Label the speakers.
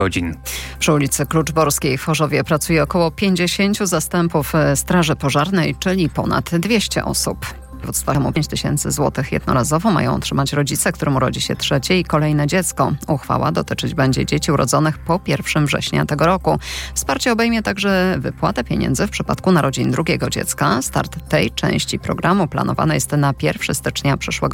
Speaker 1: godzin.
Speaker 2: Przy ulicy Kluczborskiej w Chorzowie pracuje około 50 zastępów Straży Pożarnej, czyli ponad 200 osób. Województwa 5 000 złotych jednorazowo mają otrzymać rodzice, którym urodzi się trzecie i kolejne dziecko. Uchwała dotyczyć będzie dzieci urodzonych po 1 września tego roku. Wsparcie obejmie także wypłatę pieniędzy w przypadku narodzin drugiego dziecka. Start tej części programu planowany jest na 1 stycznia przyszłego